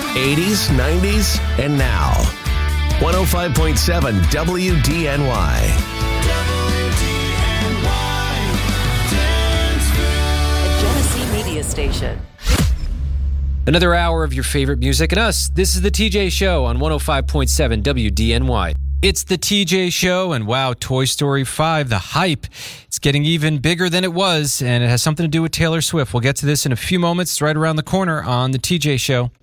80s, 90s, and now. 105.7 WDNY. A Genesee Media Station. Another hour of your favorite music and us. This is The TJ Show on 105.7 WDNY. It's The TJ Show, and wow, Toy Story 5, the hype. It's getting even bigger than it was, and it has something to do with Taylor Swift. We'll get to this in a few moments. It's right around the corner on The TJ Show.